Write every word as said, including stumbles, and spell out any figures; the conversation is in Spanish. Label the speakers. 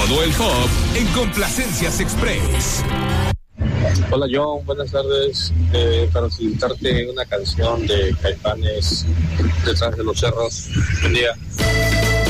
Speaker 1: Todo el pop en Complacencias Express.
Speaker 2: Hola John, buenas tardes. Eh, para solicitarte una canción de Caifanes, Detrás de los Cerros. Buen día.